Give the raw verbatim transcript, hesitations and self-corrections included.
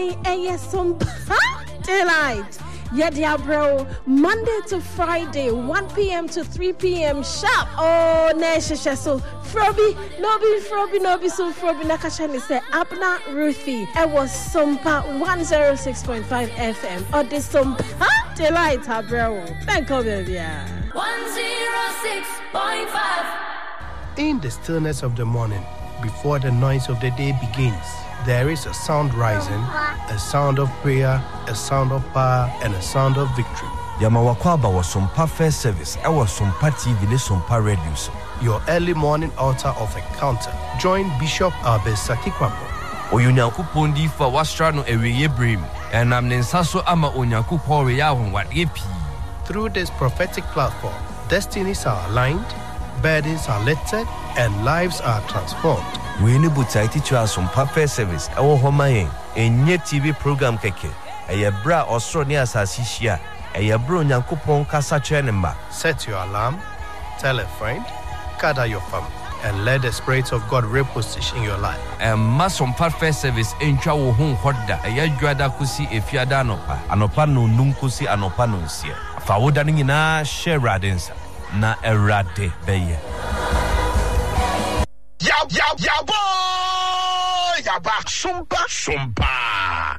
And yes, some delight. Yedia bro, Monday to Friday, one p.m. to three p.m. sharp. Oh, Nesha so Froby, Nobi, Froby, Nobi, so Froby Nakashani say Abna Ruthie. It was Sumpa one oh six point five F M. Or this Sumpa delight, bro. Thank you, baby. one oh six point five. In the stillness of the morning, before the noise of the day begins, there is a sound rising, a sound of prayer, a sound of power, and a sound of victory. Yamawakwaba was Sumpa First Service. I was Sumpa T V, Sumpa Radio. Your early morning altar of encounter. Join Bishop Abesaki Kwambo. Oyunyankupon di fa wastrano eweye brim. And am nensaso ama onyankupon reyahon wat yepi. Through this prophetic platform, destinies are aligned, burdens are lifted, and lives are transformed. We need to teach us some First Service. Our home a new T V program keke. A bra Australia asasishia. A bro nyankupon kasa chenema. Set your alarm, tell a friend, gather your family, and let the Spirit of God reposition your life. And masom First Service encha wo hon hoda. A yadwada kusi efiada anopa. Anopa no nunkusi anopa no nsia. Fa woda ni na share radensa. Na erade beye. Ya ya ya boy, ya ba Sumpa Sumpa.